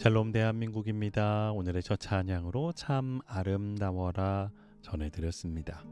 샬롬 대한민국입니다. 오늘의 첫 찬양으로 참 아름다워라 전해드렸습니다.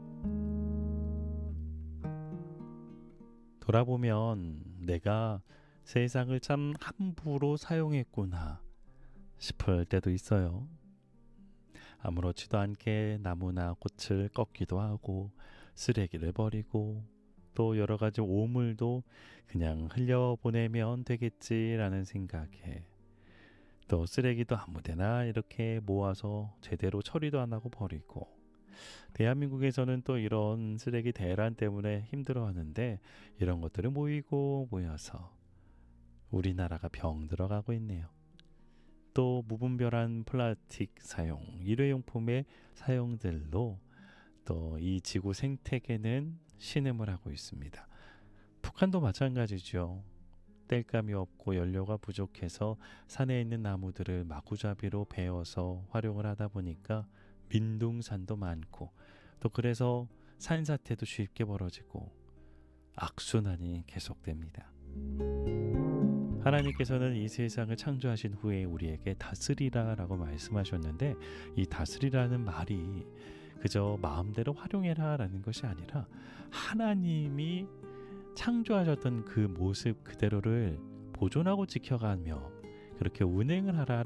돌아보면 내가 세상을 참 함부로 사용했구나 싶을 때도 있어요. 아무렇지도 않게 나무나 꽃을 꺾기도 하고 쓰레기를 버리고 또 여러 가지 오물도 그냥 흘려보내면 되겠지라는 생각에 또 쓰레기도 아무데나 이렇게 모아서 제대로 처리도 안 하고 버리고, 대한민국에서는 또 이런 쓰레기 대란 때문에 힘들어하는데 이런 것들을 모여서 우리나라가 병들어가고 있네요. 또 무분별한 플라스틱 사용, 일회용품의 사용들로 또 이 지구 생태계는 신음을 하고 있습니다. 북한도 마찬가지죠. 땔감이 없고 연료가 부족해서 산에 있는 나무들을 마구잡이로 베어서 활용을 하다 보니까 민둥산도 많고, 또 그래서 산사태도 쉽게 벌어지고 악순환이 계속됩니다. 하나님께서는 이 세상을 창조하신 후에 우리에게 다스리라 라고 말씀하셨는데, 이 다스리라는 말이 그저 마음대로 활용해라 라는 것이 아니라 하나님이 창조하셨던 그 모습 그대로를 보존하고 지켜가며 그렇게 운행을 하라